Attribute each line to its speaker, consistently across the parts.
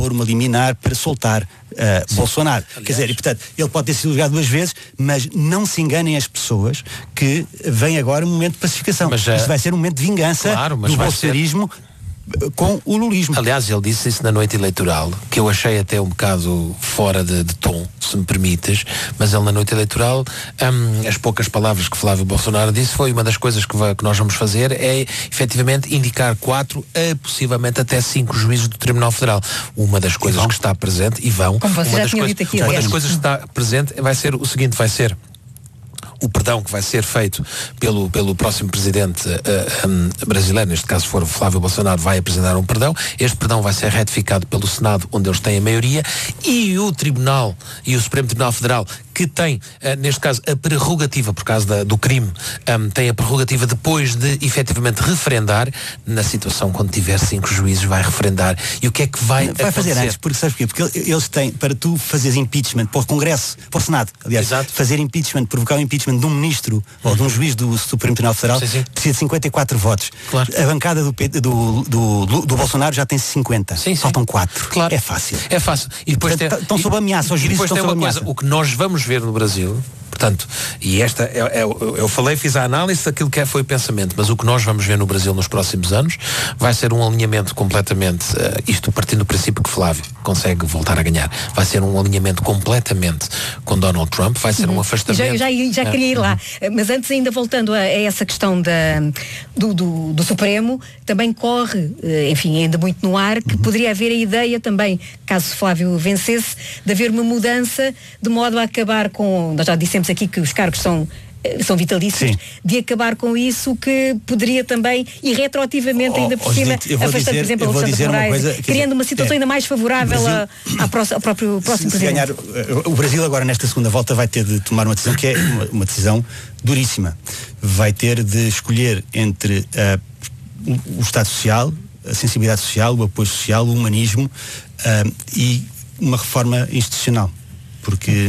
Speaker 1: pôr uma liminar para soltar Bolsonaro. Aliás, quer dizer, e portanto, ele pode ter sido julgado 2 vezes, mas não se enganem as pessoas que vem agora um momento de pacificação. Isto vai ser um momento de vingança do bolsonarismo com o lulismo.
Speaker 2: Aliás, ele disse isso na noite eleitoral, que eu achei até um bocado fora de tom, se me permites, mas ele na noite eleitoral, as poucas palavras que Flávio Bolsonaro disse foi: uma das coisas que nós vamos fazer é efetivamente indicar 4 a possivelmente até 5 juízes do Tribunal Federal. Uma das coisas que está presente, uma das coisas que está presente vai ser o seguinte, vai ser o perdão que vai ser feito pelo próximo presidente brasileiro, neste caso for o Flávio Bolsonaro, vai apresentar um perdão. Este perdão vai ser ratificado pelo Senado, onde eles têm a maioria, e o Tribunal e o Supremo Tribunal Federal, que tem, neste caso, a prerrogativa, por causa do crime, tem a prerrogativa depois de efetivamente referendar, na situação quando tiver 5 juízes, vai referendar. E o que é que vai acontecer?
Speaker 1: Fazer antes, porque sabes porquê? Porque eles têm, para tu fazeres impeachment para o Congresso, para o Senado, aliás, fazer impeachment, provocar o impeachment de um ministro ou de um juiz do Supremo Tribunal Federal, precisa de 54 votos.
Speaker 2: Claro.
Speaker 1: A bancada do Bolsonaro já tem 50. Faltam 4.
Speaker 2: Claro.
Speaker 1: É fácil.
Speaker 2: É fácil. E depois
Speaker 1: estão sob ameaça, os juízes estão sob ameaça.
Speaker 2: O que nós vamos ver no Brasil, portanto, e esta eu fiz a análise daquilo que foi o pensamento, mas o que nós vamos ver no Brasil nos próximos anos vai ser um alinhamento completamente, isto partindo do princípio que Flávio consegue voltar a ganhar, vai ser um alinhamento completamente com Donald Trump, vai ser um afastamento.
Speaker 3: Já queria ir lá, mas antes, ainda voltando a essa questão do Supremo, também corre, enfim, ainda muito no ar, que poderia haver a ideia também, caso Flávio vencesse, de haver uma mudança de modo a acabar com, nós já dissemos aqui que os cargos são vitalícios, de acabar com isso, que poderia também, e retroativamente ainda por cima, afastando, por exemplo, Alexandre Moraes, criando uma situação ainda mais favorável ao próprio próximo presidente.
Speaker 1: Ganhar, o Brasil agora nesta segunda volta vai ter de tomar uma decisão que é uma decisão duríssima. Vai ter de escolher entre o Estado Social, a sensibilidade social, o apoio social, o humanismo e uma reforma institucional. Porque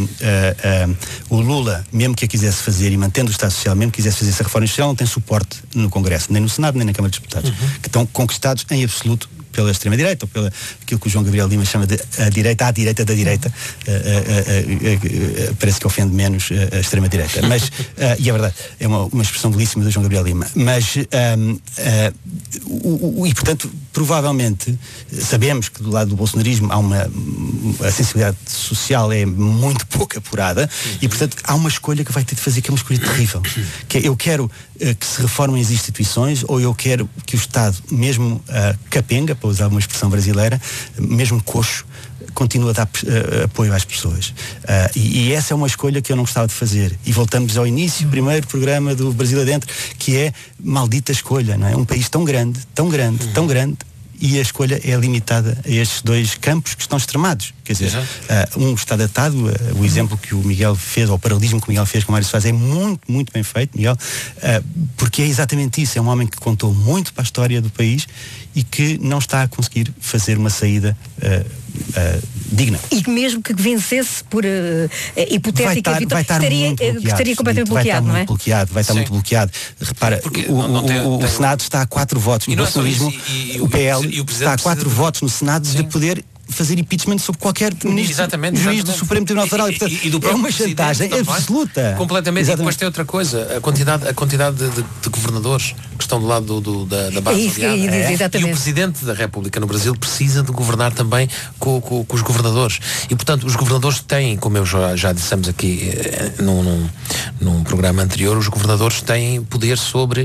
Speaker 1: o Lula, mesmo que a quisesse fazer e mantendo o Estado Social, mesmo que quisesse fazer essa reforma institucional, não tem suporte no Congresso, nem no Senado, nem na Câmara dos Deputados, que estão conquistados em absoluto pela extrema-direita, ou pela aquilo que o João Gabriel Lima chama de à direita da direita. Parece que ofende menos a extrema-direita. Mas, e é verdade, é uma expressão belíssima do João Gabriel Lima. Mas, e portanto, provavelmente, sabemos que do lado do bolsonarismo a sensibilidade social é muito pouco apurada, e portanto há uma escolha que vai ter de fazer, que é uma escolha terrível. Que é, eu quero que se reformem as instituições, ou eu quero que o Estado, mesmo capenga, para usar uma expressão brasileira, mesmo coxo, continua a dar apoio às pessoas. E essa é uma escolha que eu não gostava de fazer. E voltamos ao início, primeiro programa do Brasil Adentro, que é maldita escolha, não é? Um país tão grande, e a escolha é limitada a estes 2 campos que estão extremados. Quer dizer, um está datado, o exemplo que o Miguel fez, ou o paralelismo que o Miguel fez com o Mário Soares é muito, muito bem feito, Miguel, porque é exatamente isso, é um homem que contou muito para a história do país e que não está a conseguir fazer uma saída digna.
Speaker 3: E mesmo que vencesse por hipotética vitória, estaria completamente bloqueado, não é?
Speaker 1: Vai estar muito bloqueado. Repara, o Senado está a 4 votos no bolsonarismo, o PL está a 4 votos no Senado de poder fazer impeachment sobre qualquer ministro, juiz do Supremo Tribunal Federal. E do é uma chantagem absoluta.
Speaker 2: Completamente. E depois tem outra coisa, a quantidade de governadores que estão do lado da base aliada. E o Presidente da República no Brasil precisa de governar também com os governadores. E, portanto, os governadores têm, como eu já dissemos aqui num programa anterior, os governadores têm poder sobre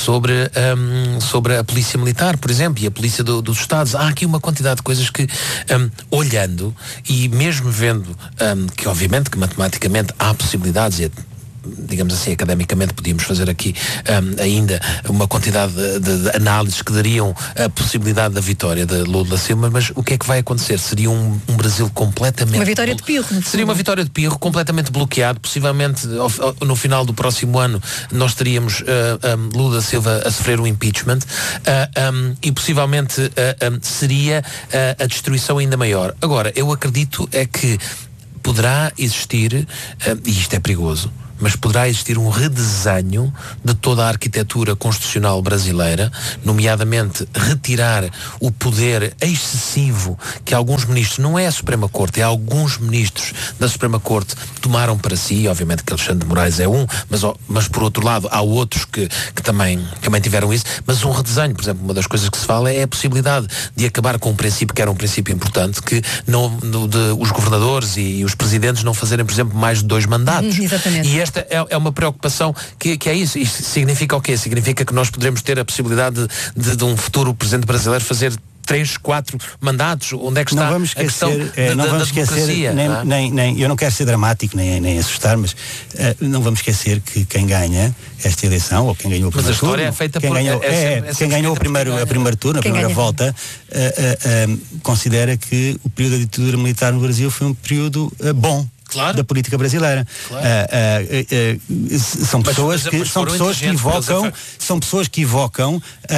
Speaker 2: a polícia militar, por exemplo, e a polícia dos Estados. Há aqui uma quantidade de coisas que olhando e mesmo vendo que obviamente que matematicamente há possibilidades, e digamos assim, academicamente podíamos fazer aqui ainda uma quantidade de análises que dariam a possibilidade da vitória de Lula da Silva, mas o que é que vai acontecer? Seria um Brasil completamente...
Speaker 3: Uma vitória de pirro.
Speaker 2: Seria uma vitória de pirro, completamente bloqueado, possivelmente no final do próximo ano nós teríamos Lula da Silva a sofrer um impeachment e possivelmente seria a destruição ainda maior. Agora, eu acredito é que poderá existir, e isto é perigoso, mas poderá existir um redesenho de toda a arquitetura constitucional brasileira, nomeadamente retirar o poder excessivo que alguns ministros, não é a Suprema Corte, é alguns ministros da Suprema Corte tomaram para si. Obviamente que Alexandre de Moraes é um, mas por outro lado há outros que também tiveram isso. Mas um redesenho, por exemplo, uma das coisas que se fala é a possibilidade de acabar com um princípio que era um princípio importante, que os governadores e os presidentes não fazerem, por exemplo, mais de 2 mandatos.
Speaker 3: Exatamente.
Speaker 2: E esta é uma preocupação que é isso. Isto significa o quê? Significa que nós poderemos ter a possibilidade de um futuro presidente brasileiro fazer 3, 4 mandatos. Onde é que está a questão da democracia?
Speaker 1: Eu não quero ser dramático nem assustar, mas não vamos esquecer que quem ganha esta eleição, ou quem ganhou o primeiro turno,
Speaker 2: é feita
Speaker 1: quem ganhou o primeiro turno, a primeira volta, considera que o período da ditadura militar no Brasil foi um período bom. Claro. Da política brasileira. Claro. São pessoas que evocam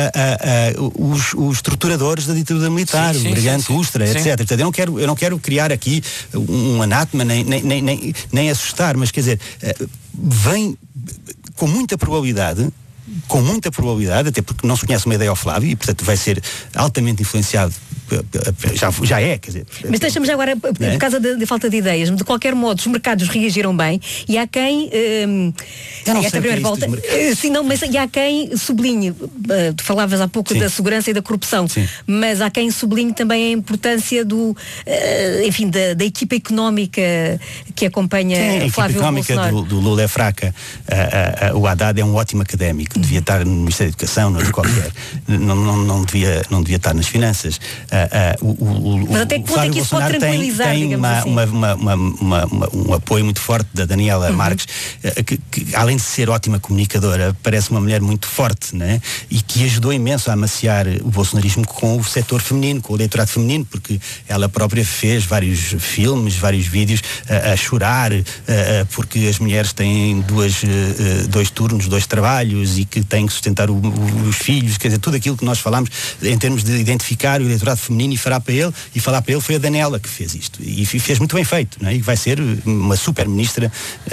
Speaker 1: os estruturadores da ditadura militar, o brilhante Ustra, etc. Portanto, eu não quero criar aqui um anátema nem assustar, mas quer dizer, vem com muita probabilidade, até porque não se conhece uma ideia ao Flávio e, portanto, vai ser altamente influenciado. Já é, quer dizer.
Speaker 3: Mas deixamos agora, por causa da falta de ideias, de qualquer modo, os mercados reagiram bem e há quem esta primeira volta, e há quem sublinhe, tu falavas há pouco da segurança e da corrupção, mas há quem sublinhe também a importância da equipa económica que acompanha Flávio Bolsonaro. A equipa económica do Lula
Speaker 1: é fraca. O Haddad é um ótimo académico, devia estar no Ministério da Educação, não qualquer. Não devia estar nas finanças.
Speaker 3: Mas até que ponto é que isso pode tranquilizar,
Speaker 1: tem um apoio muito forte da Daniela Marques, que além de ser ótima comunicadora, parece uma mulher muito forte, né? E que ajudou imenso a amaciar o bolsonarismo com o setor feminino, com o eleitorado feminino, porque ela própria fez vários filmes, vários vídeos a chorar, porque as mulheres têm 2 turnos, 2 trabalhos e que têm que sustentar os filhos, quer dizer, tudo aquilo que nós falamos em termos de identificar o eleitorado feminino e falar para ele foi a Daniela que fez isto e fez muito bem feito, não é? E vai ser uma super ministra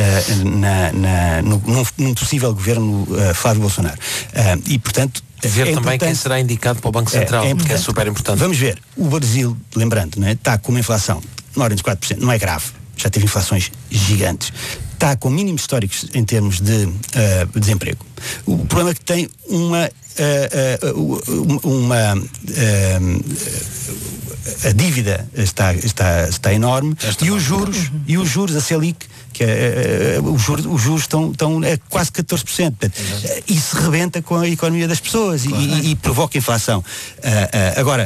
Speaker 1: num possível governo Flávio Bolsonaro, e portanto
Speaker 2: ver também quem será indicado para o Banco Central, que é super importante.
Speaker 1: Vamos ver, o Brasil, lembrando, não é? Está com uma inflação na ordem dos 4%, não é grave, já teve inflações gigantes, está com mínimos históricos em termos de desemprego. O problema é que tem a dívida está enorme e os juros, a Selic, que os juros estão a quase 14%. Isso rebenta com a economia das pessoas e provoca inflação. Agora,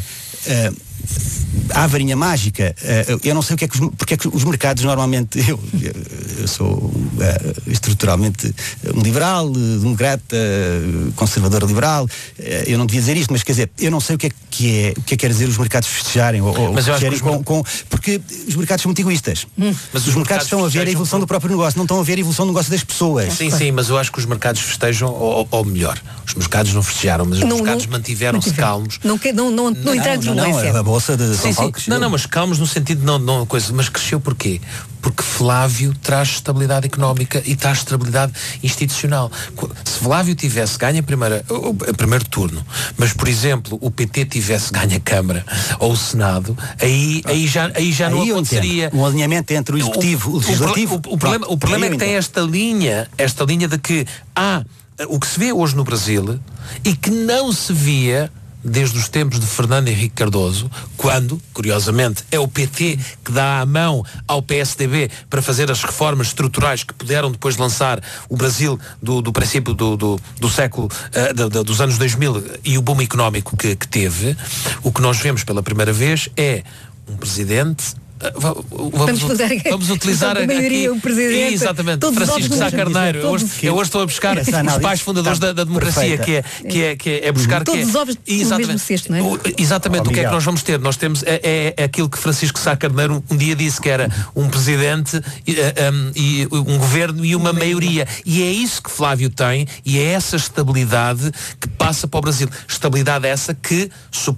Speaker 1: a varinha mágica, eu não sei porque é que os mercados normalmente, eu sou estruturalmente um liberal, democrata, conservador liberal, eu não devia dizer isto, mas quer dizer, eu não sei o que quer dizer os mercados festejarem porque os mercados são muito egoístas. Mas os mercados estão a ver a evolução do próprio negócio, não estão a ver a evolução do negócio das pessoas.
Speaker 2: Sim, mas eu acho que os mercados festejam, ou melhor, os mercados não festejaram, mas os mercados mantiveram-se calmos.
Speaker 3: Não entraram de
Speaker 1: a bolsa de São Paulo
Speaker 2: cresceu. Não, mas calmos no sentido mas cresceu porquê? Porque Flávio traz estabilidade económica e traz estabilidade institucional. Se Flávio tivesse ganho o primeiro turno, mas, por exemplo, o PT tivesse ganho a Câmara ou o Senado, aí já não aconteceria.
Speaker 1: Um alinhamento entre o Executivo e o Legislativo.
Speaker 2: O problema é que tem esta linha de que há o que se vê hoje no Brasil e que não se via desde os tempos de Fernando Henrique Cardoso, quando, curiosamente, é o PT que dá a mão ao PSDB para fazer as reformas estruturais que puderam depois lançar o Brasil do princípio do século, dos anos 2000 e o boom económico que teve. O que nós vemos pela primeira vez é um presidente. Vamos utilizar
Speaker 3: a maioria, o presidente,
Speaker 2: exatamente, Francisco Sá Carneiro. Eu hoje estou a buscar os pais fundadores da democracia, que é buscar
Speaker 3: todos os ovos no mesmo cesto, não é?
Speaker 2: Exatamente. O que é que nós vamos ter? Nós temos aquilo que Francisco Sá Carneiro um dia disse, que era um presidente e um governo e uma maioria, e é isso que Flávio tem, e é essa estabilidade que passa para o Brasil. Estabilidade essa que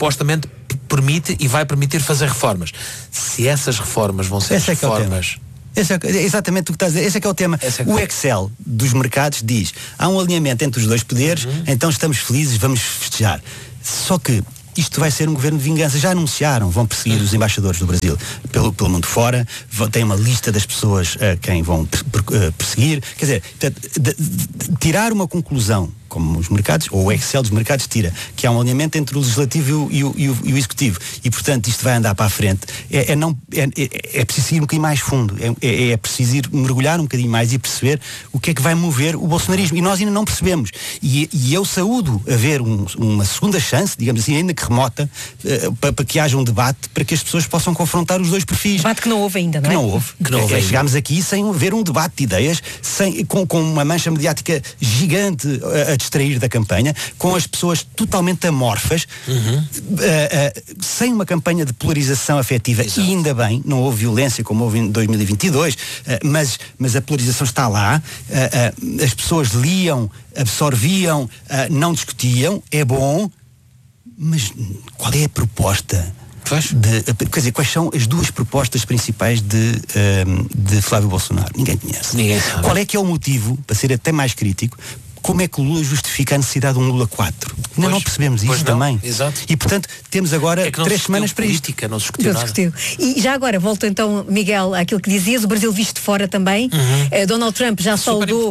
Speaker 2: permite e vai permitir fazer reformas. Se essas reformas vão ser reformas
Speaker 1: É exatamente o que estás a dizer. Esse é que é o tema. O Excel dos mercados diz, há um alinhamento entre os dois poderes, então estamos felizes, vamos festejar. Só que isto vai ser um governo de vingança. Já anunciaram, vão perseguir os embaixadores do Brasil pelo mundo fora, tem uma lista das pessoas a quem vão perseguir. Quer dizer, tirar uma conclusão, como os mercados, ou o Excel dos mercados tira, que há um alinhamento entre o legislativo e o executivo, e portanto isto vai andar para a frente, é preciso ir um bocadinho mais fundo, é preciso ir mergulhar um bocadinho mais e perceber o que é que vai mover o bolsonarismo, e nós ainda não percebemos, e eu saúdo haver uma segunda chance, digamos assim, ainda que remota, para que haja um debate, para que as pessoas possam confrontar os dois perfis.
Speaker 3: Debate que não houve ainda, não é?
Speaker 1: Que não houve. Chegámos aqui sem haver um debate de ideias, com uma mancha mediática gigante a distrair da campanha, com as pessoas totalmente amorfas, sem uma campanha de polarização afetiva. Exato. E ainda bem, não houve violência como houve em 2022, mas a polarização está lá, as pessoas liam, absorviam, não discutiam, é bom, mas qual é a proposta? Quer dizer, quais são as duas propostas principais de Flávio Bolsonaro? Ninguém conhece.
Speaker 2: Ninguém sabe.
Speaker 1: Qual é que é o motivo, para ser até mais crítico, como é que o Lula justifica a necessidade de um Lula 4? Ainda não percebemos isso também.
Speaker 2: Exato.
Speaker 1: E portanto temos agora 3 semanas para isto.
Speaker 2: Não se discutiu nada.
Speaker 3: E já agora, volto então, Miguel, àquilo que dizias, o Brasil visto de fora também. Donald Trump já saudou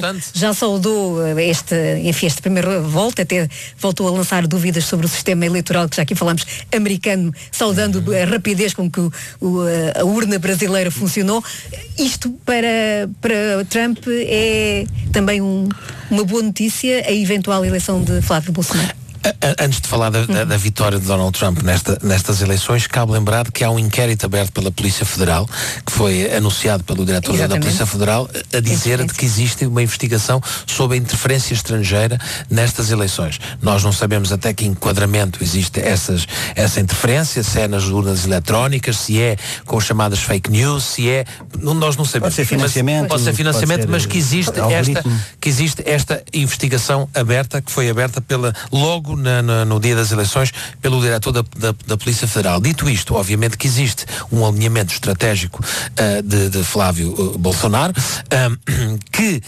Speaker 3: esta primeira volta, até voltou a lançar dúvidas sobre o sistema eleitoral, que já aqui falamos, americano, saudando a rapidez com que a urna brasileira funcionou. Isto para Trump é também uma boa notícia, a eventual eleição de Flávio Bolsonaro.
Speaker 2: Antes de falar da vitória de Donald Trump nestas eleições, cabe lembrar que há um inquérito aberto pela Polícia Federal, que foi anunciado pelo diretor da Polícia Federal, a dizer de que existe uma investigação sobre a interferência estrangeira nestas eleições. Nós não sabemos até que enquadramento existe essa interferência, se é nas urnas eletrónicas, se é com chamadas fake news, se é... Nós não sabemos.
Speaker 1: Pode ser financiamento,
Speaker 2: mas que existe esta investigação aberta, que foi aberta logo no dia das eleições pelo diretor da Polícia Federal. Dito isto, obviamente que existe um alinhamento estratégico de Flávio Bolsonaro, que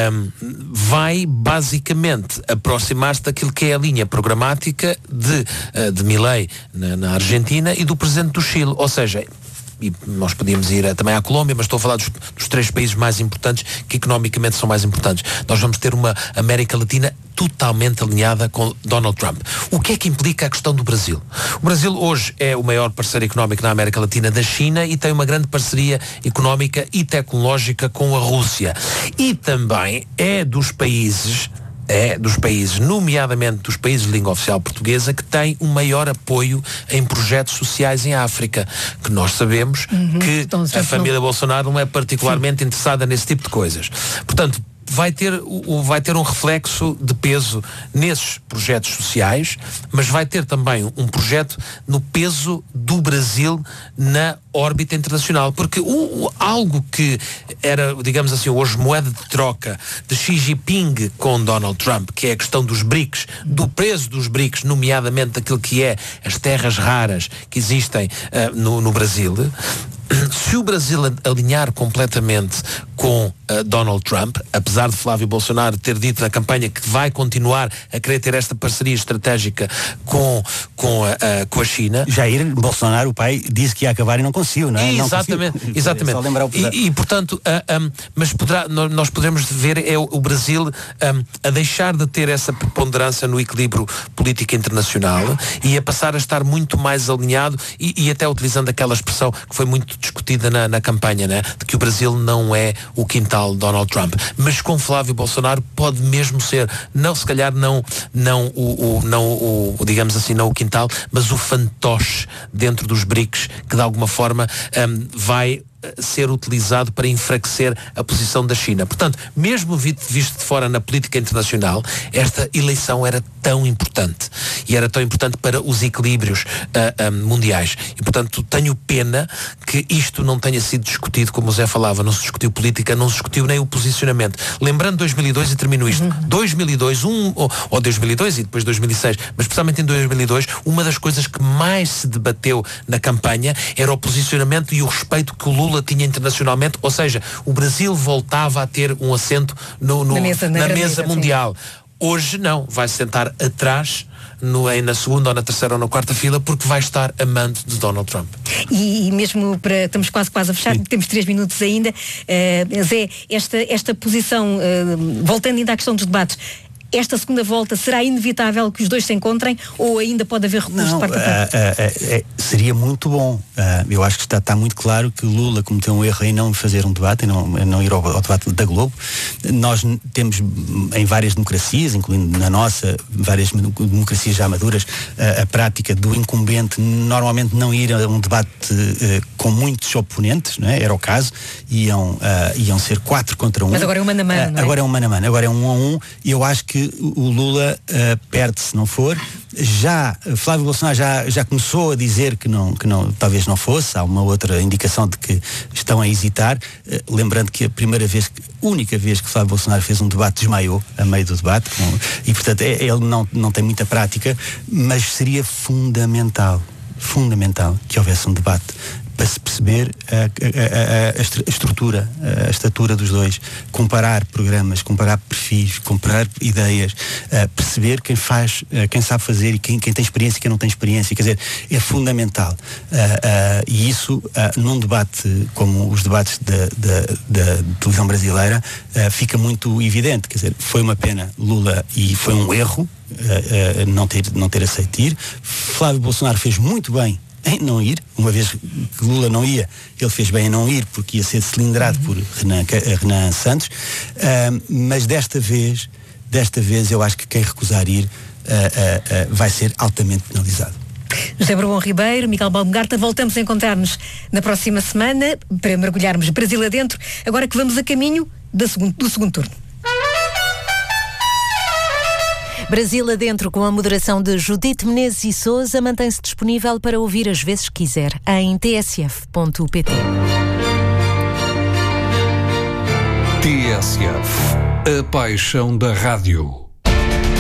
Speaker 2: vai basicamente aproximar-se daquilo que é a linha programática de Milei na Argentina e do presidente do Chile, ou seja, e nós podíamos ir também à Colômbia, mas estou a falar dos 3 países mais importantes, que economicamente são mais importantes. Nós vamos ter uma América Latina totalmente alinhada com Donald Trump. O que é que implica a questão do Brasil? O Brasil hoje é o maior parceiro económico na América Latina da China e tem uma grande parceria económica e tecnológica com a Rússia. E também é dos países, nomeadamente dos países de língua oficial portuguesa, que tem um maior apoio em projetos sociais em África, que nós sabemos que a família Bolsonaro não é particularmente interessada nesse tipo de coisas. Portanto, vai ter um reflexo de peso nesses projetos sociais, mas vai ter também um projeto no peso do Brasil na órbita internacional, porque algo que era, digamos assim, hoje moeda de troca de Xi Jinping com Donald Trump, que é a questão dos BRICS, do peso dos BRICS, nomeadamente daquilo que é as terras raras que existem no Brasil. Se o Brasil alinhar completamente com Donald Trump, apesar de Flávio Bolsonaro ter dito na campanha que vai continuar a querer ter esta parceria estratégica com a China.
Speaker 1: Jair Bolsonaro, o pai, disse que ia acabar e não conseguiu, não é?
Speaker 2: Exatamente.
Speaker 1: Só lembrar
Speaker 2: e portanto, mas nós poderemos ver o Brasil a deixar de ter essa preponderância no equilíbrio político internacional e a passar a estar muito mais alinhado e até utilizando aquela expressão que foi muito discutida na campanha, né? De que o Brasil não é o quintal de Donald Trump, mas com Flávio Bolsonaro pode mesmo ser, não, se calhar não digamos assim, não o quintal, mas o fantoche dentro dos BRICS, que de alguma forma vai ser utilizado para enfraquecer a posição da China. Portanto, mesmo visto de fora na política internacional, esta eleição era tão importante. E era tão importante para os equilíbrios mundiais. E, portanto, tenho pena que isto não tenha sido discutido, como o Zé falava, não se discutiu política, não se discutiu nem o posicionamento. Lembrando 2002, e termino isto, 2002, ou 2002 e depois 2006, mas especialmente em 2002, uma das coisas que mais se debateu na campanha era o posicionamento e o respeito que o Lula tinha internacionalmente, ou seja, o Brasil voltava a ter um assento na mesa mundial. Hoje não, vai sentar atrás na segunda ou na terceira ou na quarta fila, porque vai estar amante de Donald Trump.
Speaker 3: E mesmo estamos quase a fechar, temos 3 minutos ainda. Zé, esta posição, voltando ainda à questão dos debates, esta segunda volta será inevitável que os dois se encontrem ou ainda pode haver recurso de parte a parte?
Speaker 1: Seria muito bom. Eu acho que está muito claro que Lula cometeu um erro em não fazer um debate, em não ir ao debate da Globo. Nós temos em várias democracias, incluindo na nossa, várias democracias já maduras, a prática do incumbente normalmente não ir a um debate com muitos oponentes, não é? Era o caso, iam ser 4 contra 1.
Speaker 3: Mas agora é um mano a mano, não é?
Speaker 1: Agora é um mano a mano, agora é 1 a 1, e eu acho que o Lula perde se não for. Flávio Bolsonaro já começou a dizer que talvez não fosse. Há uma outra indicação de que estão a hesitar, lembrando que a única vez que Flávio Bolsonaro fez um debate desmaiou a meio do debate, e portanto ele não tem muita prática, mas seria fundamental que houvesse um debate para se perceber a estrutura, a estatura dos dois, comparar programas, comparar perfis, comparar ideias, perceber quem sabe fazer e quem tem experiência e quem não tem experiência. Quer dizer, é fundamental. E isso, num debate como os debates da televisão brasileira, fica muito evidente. Quer dizer, foi uma pena Lula e foi um erro não ter aceito ir. Flávio Bolsonaro fez muito bem em não ir, uma vez que Lula não ia, ele fez bem em não ir, porque ia ser cilindrado por Renan Santos, mas desta vez eu acho que quem recusar ir vai ser altamente penalizado.
Speaker 3: José Bourbon Ribeiro, Miguel Baumgartner, voltamos a encontrar-nos na próxima semana para mergulharmos Brasil adentro, agora que vamos a caminho do segundo turno.
Speaker 4: Brasil adentro, com a moderação de Judite Menezes e Sousa, mantém-se disponível para ouvir as vezes que quiser em tsf.pt.
Speaker 5: TSF, a paixão da rádio.